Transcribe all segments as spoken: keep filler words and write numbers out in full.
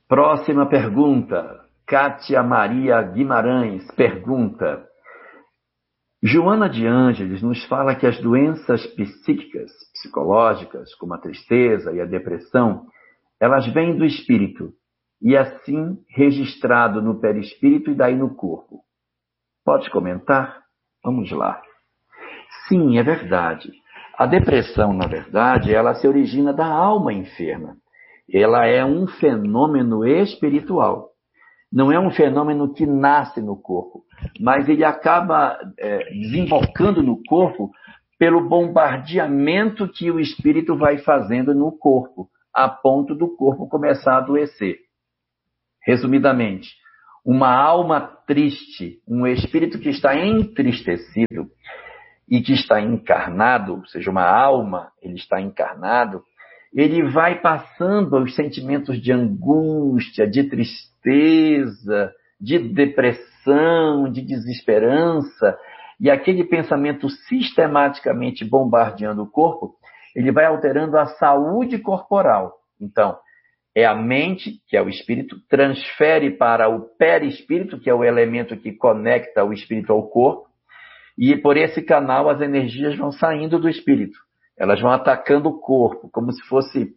Próxima pergunta. Kátia Maria Guimarães pergunta: Joana de Ângeles nos fala que as doenças psíquicas, psicológicas, como a tristeza e a depressão, elas vêm do espírito e assim registrado no perispírito e daí no corpo. Pode comentar? Vamos lá. Sim, é verdade. A depressão, na verdade, ela se origina da alma enferma. Ela é um fenômeno espiritual. Não é um fenômeno que nasce no corpo, mas ele acaba é, desembocando no corpo pelo bombardeamento que o espírito vai fazendo no corpo, a ponto do corpo começar a adoecer. Resumidamente, uma alma triste, um espírito que está entristecido e que está encarnado, ou seja, uma alma, ele está encarnado, ele vai passando os sentimentos de angústia, de tristeza, de depressão, de desesperança, e aquele pensamento sistematicamente bombardeando o corpo, ele vai alterando a saúde corporal. Então, é a mente, que é o espírito, transfere para o perispírito, que é o elemento que conecta o espírito ao corpo, e por esse canal as energias vão saindo do espírito. Elas vão atacando o corpo, como se fosse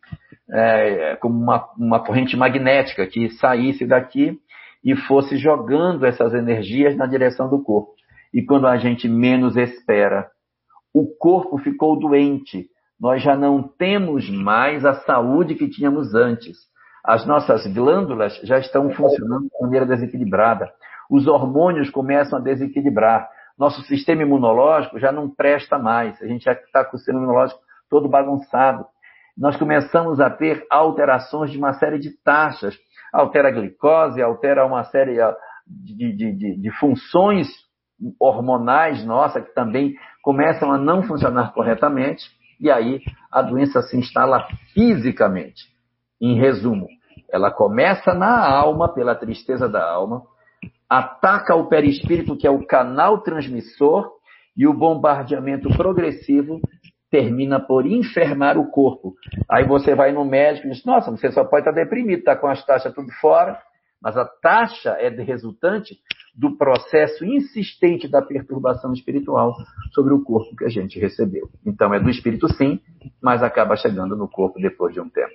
é, como uma, uma corrente magnética que saísse daqui e fosse jogando essas energias na direção do corpo. E quando a gente menos espera, o corpo ficou doente. Nós já não temos mais a saúde que tínhamos antes. As nossas glândulas já estão funcionando de maneira desequilibrada. Os hormônios começam a desequilibrar. Nosso sistema imunológico já não presta mais. A gente já está com o sistema imunológico todo bagunçado. Nós começamos a ter alterações de uma série de taxas. Altera a glicose, altera uma série de, de, de, de funções hormonais nossas que também começam a não funcionar corretamente. E aí a doença se instala fisicamente. Em resumo, ela começa na alma, pela tristeza da alma, ataca o perispírito, que é o canal transmissor, e o bombardeamento progressivo termina por enfermar o corpo. Aí você vai no médico e diz, nossa, você só pode estar deprimido, está com as taxas tudo fora, mas a taxa é resultante do processo insistente da perturbação espiritual sobre o corpo que a gente recebeu. Então é do espírito sim, mas acaba chegando no corpo depois de um tempo.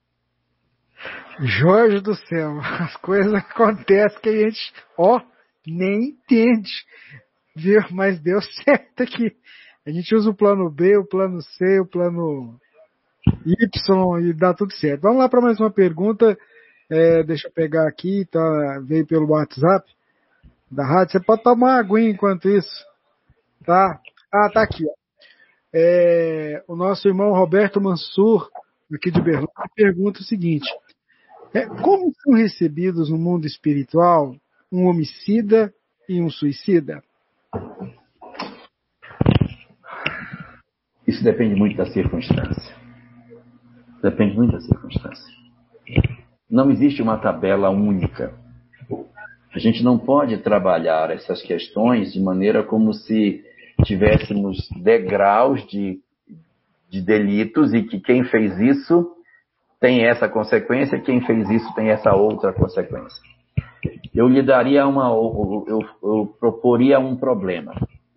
Jorge do céu, as coisas acontecem que a gente, ó, nem entende, viu? Mas deu certo aqui. A gente usa o plano B, o plano C, o plano Y e dá tudo certo. Vamos lá para mais uma pergunta. É, deixa eu pegar aqui, tá, veio pelo WhatsApp da rádio. Você pode tomar uma aguinha enquanto isso, tá? Ah, tá aqui, ó. É, o nosso irmão Roberto Mansur, aqui de Berlim, pergunta o seguinte: é, como são recebidos no mundo espiritual um homicida e um suicida? Isso depende muito da circunstância. Depende muito da circunstância. Não existe uma tabela única. A gente não pode trabalhar essas questões de maneira como se tivéssemos degraus de, de delitos e que quem fez isso tem essa consequência, quem fez isso tem essa outra consequência. Eu lhe daria uma, eu, eu, eu proporia um problema.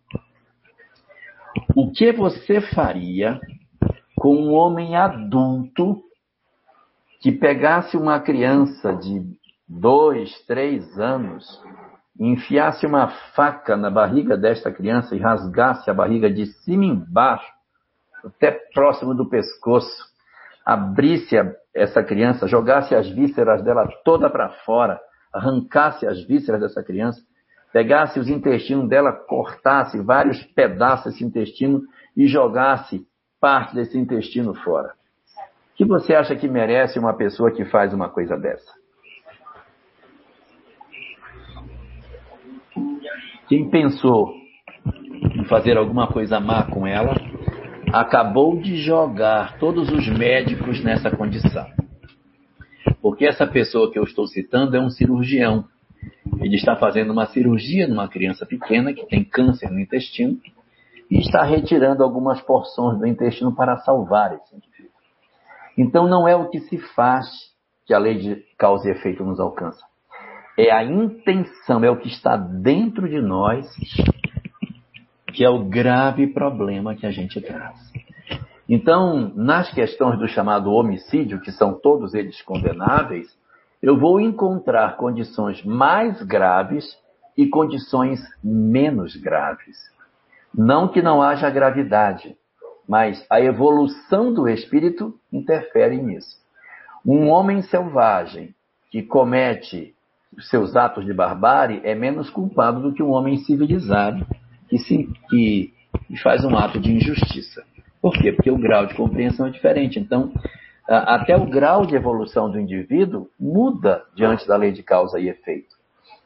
O que você faria com um homem adulto que pegasse uma criança de dois, três anos, enfiasse uma faca na barriga desta criança e rasgasse a barriga de cima e embaixo, até próximo do pescoço, abrisse essa criança, jogasse as vísceras dela toda para fora, arrancasse as vísceras dessa criança, pegasse os intestinos dela, cortasse vários pedaços desse intestino e jogasse parte desse intestino fora. O que você acha que merece uma pessoa que faz uma coisa dessa? Quem pensou em fazer alguma coisa má com ela, acabou de jogar todos os médicos nessa condição. Porque essa pessoa que eu estou citando é um cirurgião. Ele está fazendo uma cirurgia numa criança pequena que tem câncer no intestino e está retirando algumas porções do intestino para salvar esse indivíduo. Então não é o que se faz, que a lei de causa e efeito nos alcança. É a intenção, é o que está dentro de nós, que é o grave problema que a gente traz. Então, nas questões do chamado homicídio, que são todos eles condenáveis, eu vou encontrar condições mais graves e condições menos graves. Não que não haja gravidade, mas a evolução do espírito interfere nisso. Um homem selvagem que comete os seus atos de barbárie é menos culpado do que um homem civilizado que, se, que faz um ato de injustiça. Por quê? Porque o grau de compreensão é diferente. Então, até o grau de evolução do indivíduo muda diante da lei de causa e efeito.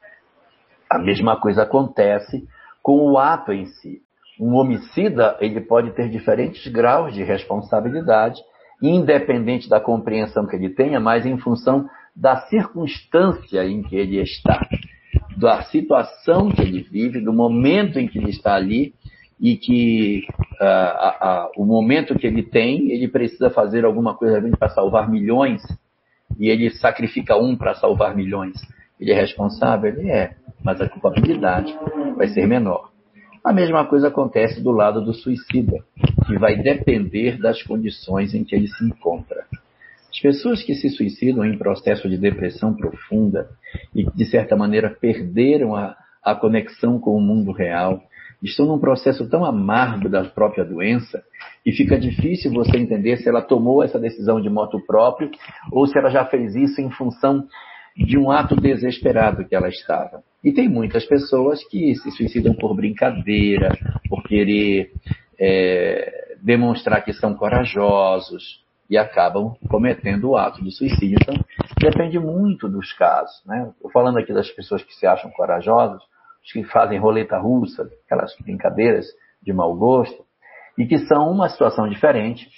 A mesma coisa acontece com o ato em si. Um homicida, ele pode ter diferentes graus de responsabilidade, independente da compreensão que ele tenha, mas em função da circunstância em que ele está, da situação que ele vive, do momento em que ele está ali, e que uh, a, a, o momento que ele tem, ele precisa fazer alguma coisa para salvar milhões, e ele sacrifica um para salvar milhões. Ele é responsável? Ele é, mas a culpabilidade vai ser menor. A mesma coisa acontece do lado do suicida, que vai depender das condições em que ele se encontra. As pessoas que se suicidam em processo de depressão profunda e que, de certa maneira, perderam a, a conexão com o mundo real, estão num processo tão amargo da própria doença e fica difícil você entender se ela tomou essa decisão de motu próprio ou se ela já fez isso em função de um ato desesperado que ela estava. E tem muitas pessoas que se suicidam por brincadeira, por querer é, demonstrar que são corajosos e acabam cometendo o ato de suicídio. Então, depende muito dos casos, né? Estou falando aqui das pessoas que se acham corajosas, os que fazem roleta russa, aquelas brincadeiras de mau gosto, e que são uma situação diferente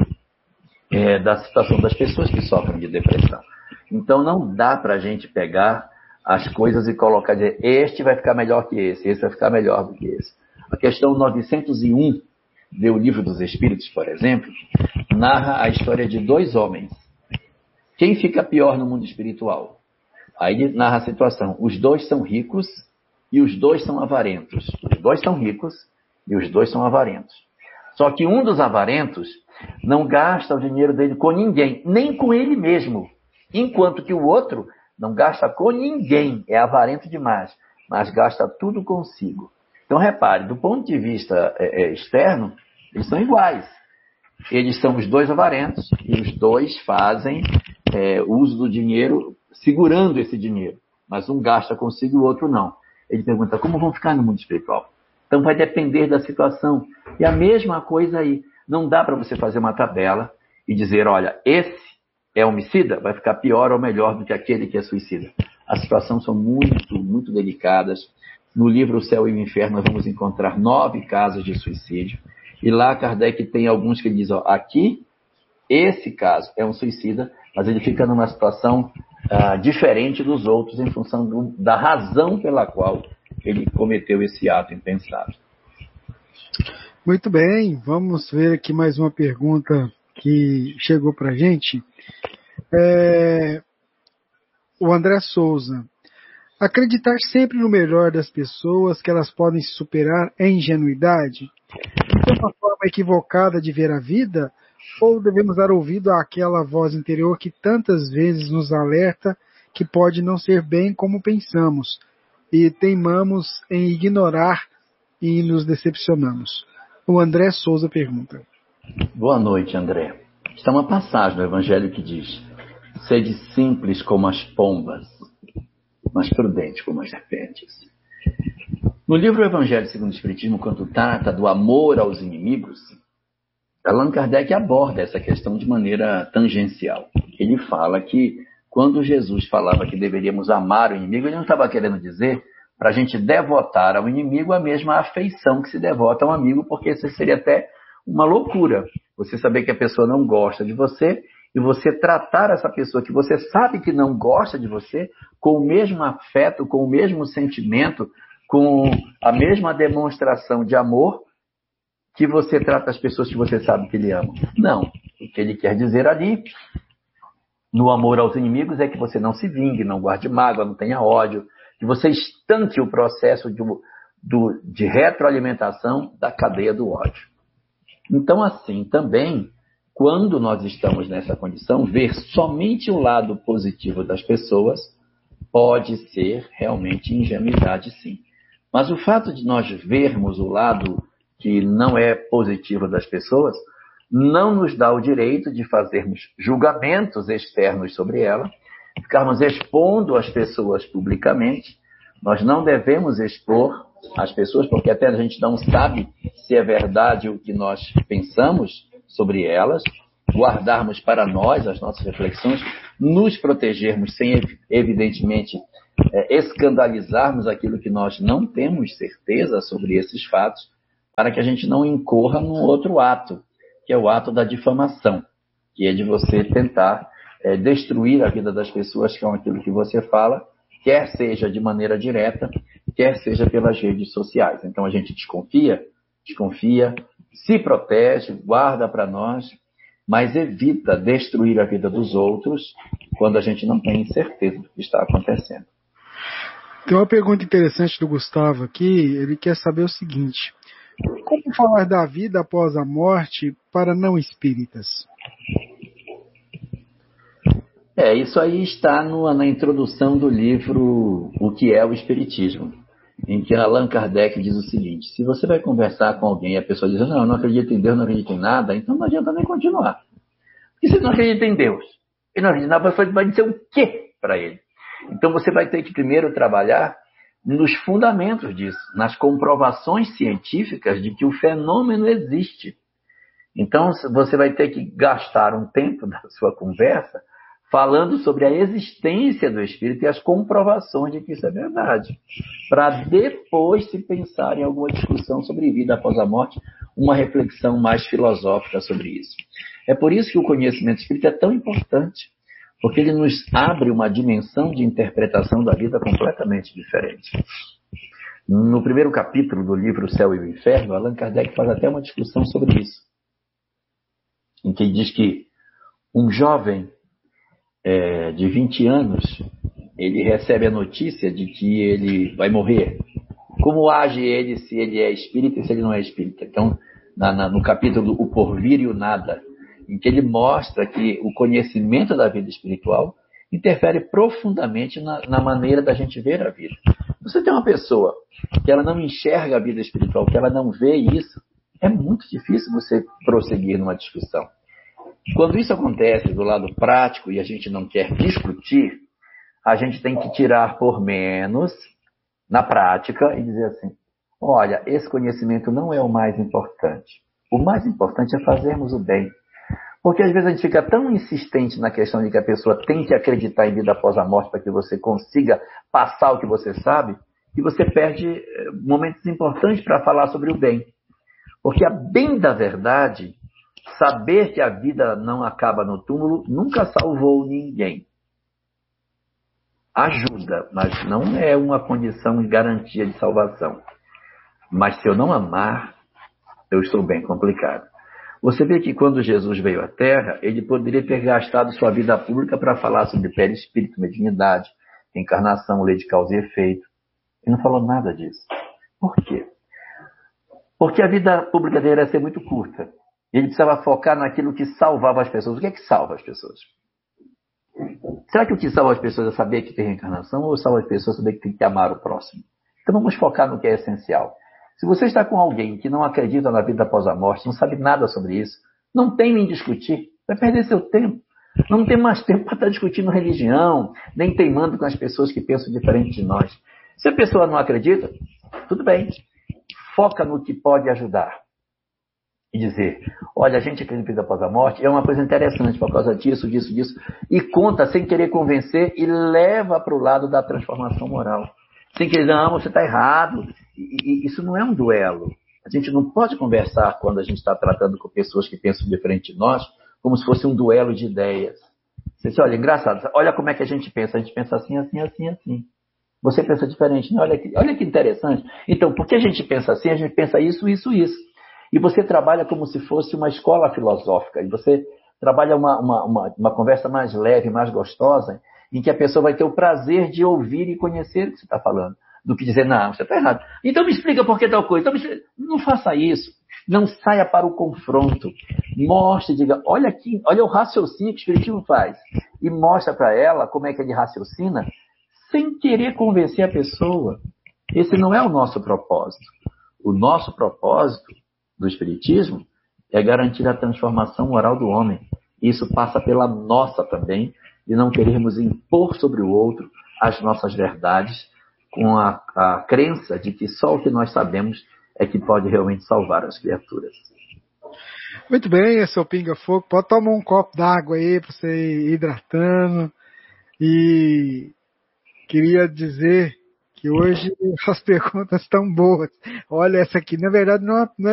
é, da situação das pessoas que sofrem de depressão. Então não dá para a gente pegar as coisas e colocar, dizer, este vai ficar melhor que esse, esse vai ficar melhor do que esse. A questão novecentos e um do Livro dos Espíritos, por exemplo, narra a história de dois homens. Quem fica pior no mundo espiritual? Aí narra a situação. Os dois são ricos e os dois são avarentos. Os dois são ricos e os dois são avarentos. Só que um dos avarentos não gasta o dinheiro dele com ninguém, nem com ele mesmo. Enquanto que o outro não gasta com ninguém, é avarento demais, mas gasta tudo consigo. Então repare, do ponto de vista é, é, externo, eles são iguais. Eles são os dois avarentos e os dois fazem é, uso do dinheiro segurando esse dinheiro. Mas um gasta consigo e o outro não. Ele pergunta, como vão ficar no mundo espiritual? Então vai depender da situação. E a mesma coisa aí. Não dá para você fazer uma tabela e dizer, olha, esse é homicida, vai ficar pior ou melhor do que aquele que é suicida. As situações são muito, muito delicadas. No livro O Céu e o Inferno nós vamos encontrar nove casos de suicídio. E lá Kardec tem alguns que ele diz, ó, aqui, esse caso é um suicida, mas ele fica numa situação ah, diferente dos outros em função do, da razão pela qual ele cometeu esse ato impensado. Muito bem, vamos ver aqui mais uma pergunta que chegou para a gente. É, o André Souza. Acreditar sempre no melhor das pessoas, que elas podem se superar, é ingenuidade? É uma forma equivocada de ver a vida? Ou devemos dar ouvido àquela voz interior que tantas vezes nos alerta que pode não ser bem como pensamos e teimamos em ignorar e nos decepcionamos? O André Souza pergunta. Boa noite, André. Está uma passagem no Evangelho que diz: sede simples como as pombas, mas prudente como as serpentes. No livro Evangelho segundo o Espiritismo, quando trata do amor aos inimigos, Allan Kardec aborda essa questão de maneira tangencial. Ele fala que quando Jesus falava que deveríamos amar o inimigo, ele não estava querendo dizer para a gente devotar ao inimigo a mesma afeição que se devota a um amigo, porque isso seria até uma loucura. Você saber que a pessoa não gosta de você e você tratar essa pessoa que você sabe que não gosta de você com o mesmo afeto, com o mesmo sentimento, com a mesma demonstração de amor que você trata as pessoas que você sabe que ele ama. Não. O que ele quer dizer ali, no amor aos inimigos é que você não se vingue, não guarde mágoa, não tenha ódio, que você estanque o processo de, do, de retroalimentação da cadeia do ódio. Então, assim, também, quando nós estamos nessa condição, ver somente o lado positivo das pessoas pode ser realmente ingenuidade, sim. Mas o fato de nós vermos o lado que não é positivo das pessoas não nos dá o direito de fazermos julgamentos externos sobre ela, ficarmos expondo as pessoas publicamente. Nós não devemos expor as pessoas, porque até a gente não sabe se é verdade o que nós pensamos sobre elas, guardarmos para nós as nossas reflexões, nos protegermos sem, evidentemente, é, escandalizarmos aquilo que nós não temos certeza sobre esses fatos, para que a gente não incorra num outro ato, que é o ato da difamação, que é de você tentar é, destruir a vida das pessoas com aquilo que você fala, quer seja de maneira direta, quer seja pelas redes sociais. Então a gente desconfia, desconfia, se protege, guarda para nós, mas evita destruir a vida dos outros quando a gente não tem certeza do que está acontecendo. Tem uma pergunta interessante do Gustavo aqui, ele quer saber o seguinte: como falar da vida após a morte para não espíritas? É, isso aí está no, na introdução do livro O que é o Espiritismo, em que Allan Kardec diz o seguinte: se você vai conversar com alguém e a pessoa diz, não, eu não acredito em Deus, não acredito em nada, então não adianta nem continuar. Porque se não acredita em Deus, e não acredita em nada, você vai dizer o quê para ele? Então você vai ter que primeiro trabalhar nos fundamentos disso, nas comprovações científicas de que o fenômeno existe. Então você vai ter que gastar um tempo da sua conversa falando sobre a existência do espírito e as comprovações de que isso é verdade, para depois se pensar em alguma discussão sobre vida após a morte, uma reflexão mais filosófica sobre isso. É por isso que o conhecimento espírita é tão importante, porque ele nos abre uma dimensão de interpretação da vida completamente diferente. No primeiro capítulo do livro O Céu e o Inferno, Allan Kardec faz até uma discussão sobre isso, em que ele diz que um jovem é, de vinte anos, ele recebe a notícia de que ele vai morrer. Como age ele se ele é espírita e se ele não é espírita? Então, na, na, no capítulo O Porvir e o Nada, em que ele mostra que o conhecimento da vida espiritual interfere profundamente na, na maneira da gente ver a vida. Você tem uma pessoa que ela não enxerga a vida espiritual, que ela não vê isso, é muito difícil você prosseguir numa discussão. Quando isso acontece do lado prático e a gente não quer discutir, a gente tem que tirar por menos na prática e dizer assim, olha, esse conhecimento não é o mais importante. O mais importante é fazermos o bem. Porque às vezes a gente fica tão insistente na questão de que a pessoa tem que acreditar em vida após a morte para que você consiga passar o que você sabe, que você perde momentos importantes para falar sobre o bem. Porque a bem da verdade, saber que a vida não acaba no túmulo nunca salvou ninguém. Ajuda, mas não é uma condição de garantia de salvação. Mas se eu não amar, eu estou bem complicado. Você vê que quando Jesus veio à Terra, ele poderia ter gastado sua vida pública para falar sobre perispírito, mediunidade, encarnação, lei de causa e efeito. Ele não falou nada disso. Por quê? Porque a vida pública dele ia ser muito curta. Ele precisava focar naquilo que salvava as pessoas. O que é que salva as pessoas? Será que o que salva as pessoas é saber que tem reencarnação ou salva as pessoas saber que tem que amar o próximo? Então vamos focar no que é essencial. Se você está com alguém que não acredita na vida após a morte, não sabe nada sobre isso, não tem nem discutir, vai perder seu tempo. Não tem mais tempo para estar discutindo religião, nem teimando com as pessoas que pensam diferente de nós. Se a pessoa não acredita, tudo bem. Foca no que pode ajudar. E dizer, olha, a gente acredita na vida após a morte, é uma coisa interessante por causa disso, disso, disso. E conta sem querer convencer e leva para o lado da transformação moral. Sem querer, não, você está errado. E, e isso não é um duelo. A gente não pode conversar quando a gente está tratando com pessoas que pensam diferente de nós, como se fosse um duelo de ideias. Você diz, olha, engraçado, olha como é que a gente pensa. A gente pensa assim, assim, assim, assim. Você pensa diferente, né? Olha que, olha que interessante. Então, por que a gente pensa assim? A gente pensa isso, isso, isso. E você trabalha como se fosse uma escola filosófica. E você trabalha uma, uma, uma, uma conversa mais leve, mais gostosa, em que a pessoa vai ter o prazer de ouvir e conhecer o que você está falando, do que dizer, não, você está errado. Então me explica por que tal coisa. Então, me não faça isso. Não saia para o confronto. Mostre, diga, olha aqui, olha o raciocínio que o Espiritismo faz. E mostra para ela como é que ele raciocina, sem querer convencer a pessoa. Esse não é o nosso propósito. O nosso propósito do Espiritismo é garantir a transformação moral do homem. Isso passa pela nossa também, de não querermos impor sobre o outro as nossas verdades, com a, a crença de que só o que nós sabemos é que pode realmente salvar as criaturas. Muito bem, seu Pinga Fogo. Pode tomar um copo d'água aí para você ir hidratando. E queria dizer que hoje as perguntas estão boas. Olha, essa aqui, na verdade, não é, não é